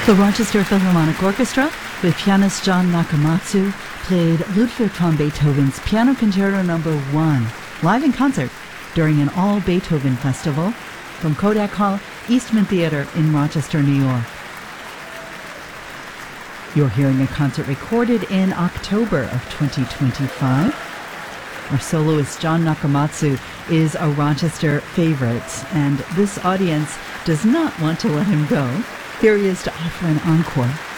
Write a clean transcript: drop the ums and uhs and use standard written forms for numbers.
The Rochester Philharmonic Orchestra, with pianist John Nakamatsu, played Ludwig van Beethoven's Piano Concerto No. 1 live in concert during an all-Beethoven festival from Kodak Hall, Eastman Theater in Rochester, New York. You're hearing a concert recorded in October of 2025. Our soloist John Nakamatsu is a Rochester favorite, and this audience does not want to let him go. Here he is to offer an encore.